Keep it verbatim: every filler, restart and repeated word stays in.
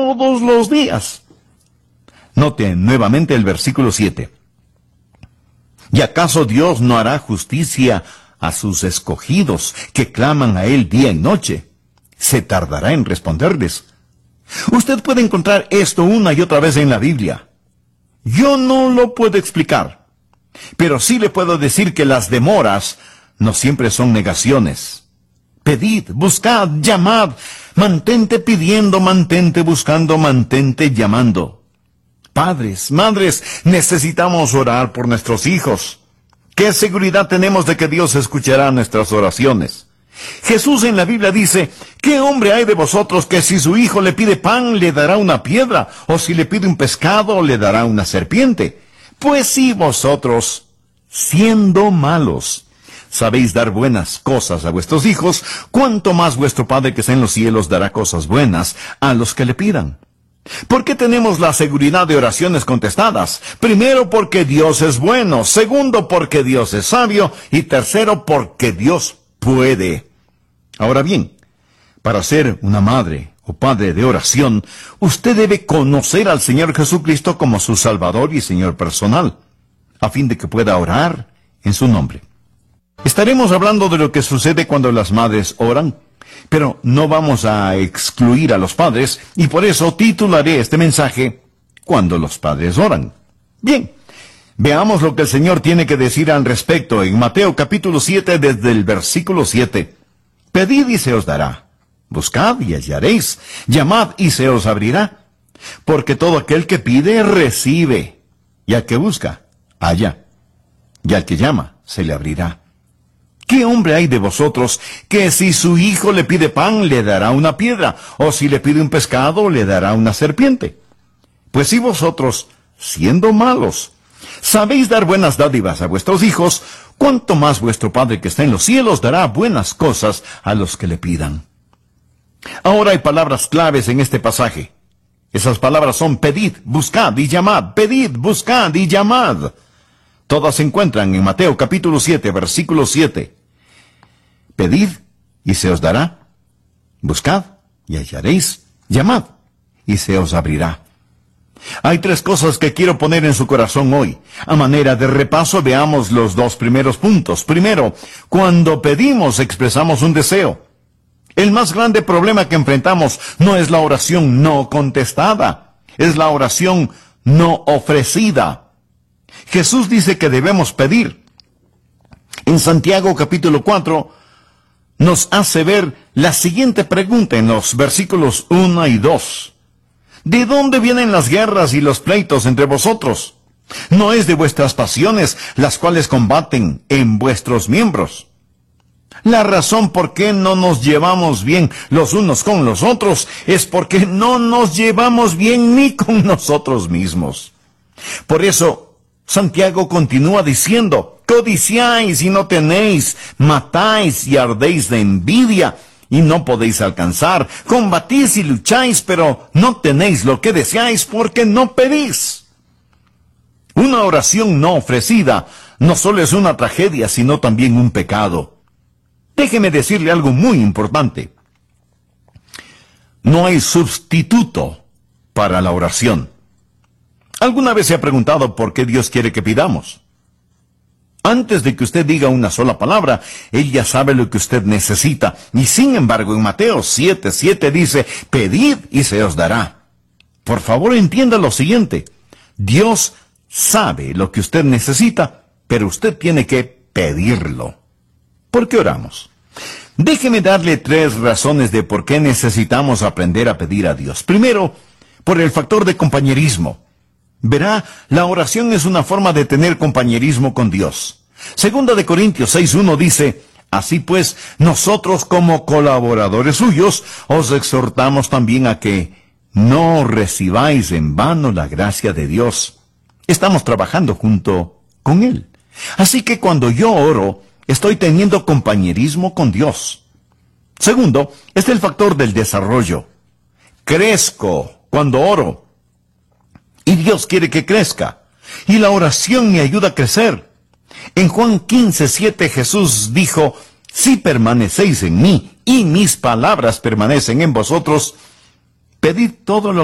todos los días. Note nuevamente el versículo siete. ¿Y acaso Dios no hará justicia a sus escogidos que claman a Él día y noche? ¿Se tardará en responderles? Usted puede encontrar esto una y otra vez en la Biblia. Yo no lo puedo explicar, pero sí le puedo decir que las demoras no siempre son negaciones. Pedid, buscad, llamad, mantente pidiendo, mantente buscando, mantente llamando. Padres, madres, necesitamos orar por nuestros hijos. ¿Qué seguridad tenemos de que Dios escuchará nuestras oraciones? Jesús en la Biblia dice, ¿qué hombre hay de vosotros que si su hijo le pide pan, le dará una piedra? ¿O si le pide un pescado, le dará una serpiente? Pues si vosotros, siendo malos, sabéis dar buenas cosas a vuestros hijos, ¿cuánto más vuestro Padre que está en los cielos dará cosas buenas a los que le pidan? ¿Por qué tenemos la seguridad de oraciones contestadas? Primero, porque Dios es bueno. Segundo, porque Dios es sabio. Y tercero, porque Dios puede. Ahora bien, para ser una madre o padre de oración, usted debe conocer al Señor Jesucristo como su Salvador y Señor personal, a fin de que pueda orar en su nombre. Estaremos hablando de lo que sucede cuando las madres oran, pero no vamos a excluir a los padres, y por eso titularé este mensaje, Cuando los padres oran. Bien, veamos lo que el Señor tiene que decir al respecto en Mateo capítulo siete, desde el versículo siete. Pedid y se os dará, buscad y hallaréis, llamad y se os abrirá, porque todo aquel que pide, recibe, y al que busca, halla, y al que llama, se le abrirá. ¿Qué hombre hay de vosotros que si su hijo le pide pan, le dará una piedra? ¿O si le pide un pescado, le dará una serpiente? Pues si vosotros, siendo malos, sabéis dar buenas dádivas a vuestros hijos, ¿cuánto más vuestro Padre que está en los cielos dará buenas cosas a los que le pidan? Ahora hay palabras claves en este pasaje. Esas palabras son pedid, buscad y llamad. Pedid, buscad y llamad. Todas se encuentran en Mateo capítulo siete, versículo siete. Pedid, y se os dará. Buscad, y hallaréis. Llamad, y se os abrirá. Hay tres cosas que quiero poner en su corazón hoy. A manera de repaso, veamos los dos primeros puntos. Primero, cuando pedimos, expresamos un deseo. El más grande problema que enfrentamos no es la oración no contestada, es la oración no ofrecida. Jesús dice que debemos pedir. En Santiago capítulo cuatro nos hace ver la siguiente pregunta en los versículos uno y dos. ¿De dónde vienen las guerras y los pleitos entre vosotros? ¿No es de vuestras pasiones las cuales combaten en vuestros miembros? La razón por qué no nos llevamos bien los unos con los otros es porque no nos llevamos bien ni con nosotros mismos. Por eso, Santiago continúa diciendo, codiciáis y no tenéis, matáis y ardéis de envidia y no podéis alcanzar, combatís y lucháis, pero no tenéis lo que deseáis porque no pedís. Una oración no ofrecida no solo es una tragedia, sino también un pecado. Déjeme decirle algo muy importante. No hay sustituto para la oración. ¿Alguna vez se ha preguntado por qué Dios quiere que pidamos? Antes de que usted diga una sola palabra, Él ya sabe lo que usted necesita. Y sin embargo, en Mateo siete, siete dice, pedid y se os dará. Por favor, entienda lo siguiente. Dios sabe lo que usted necesita, pero usted tiene que pedirlo. ¿Por qué oramos? Déjeme darle tres razones de por qué necesitamos aprender a pedir a Dios. Primero, por el factor de compañerismo. Verá, la oración es una forma de tener compañerismo con Dios. Segunda de Corintios seis uno dice, así pues, nosotros como colaboradores suyos, os exhortamos también a que no recibáis en vano la gracia de Dios. Estamos trabajando junto con Él. Así que cuando yo oro, estoy teniendo compañerismo con Dios. Segundo, es el factor del desarrollo. Crezco cuando oro. Y Dios quiere que crezca. Y la oración me ayuda a crecer. En Juan quince, siete Jesús dijo, si permanecéis en mí y mis palabras permanecen en vosotros, pedid todo lo